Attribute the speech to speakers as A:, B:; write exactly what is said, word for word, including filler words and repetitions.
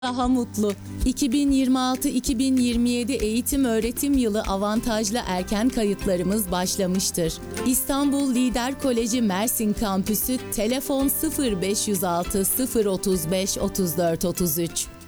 A: Daha mutlu. iki bin yirmi altı iki bin yirmi yedi eğitim öğretim yılı avantajlı erken kayıtlarımız başlamıştır. İstanbul Lider Koleji Mersin Kampüsü telefon sıfır beş yüz altı sıfır otuz beş otuz dört otuz üç.